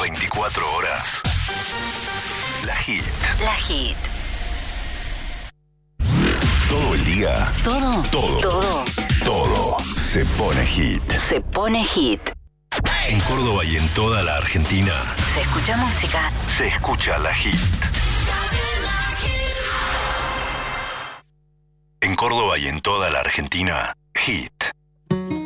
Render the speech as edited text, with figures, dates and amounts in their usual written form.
24 horas. La Hit. La Hit. Todo el día. Todo. Todo se pone hit. Se pone hit. En Córdoba y en toda la Argentina. Se escucha música. Se escucha La Hit. En Córdoba y en toda la Argentina, Hit.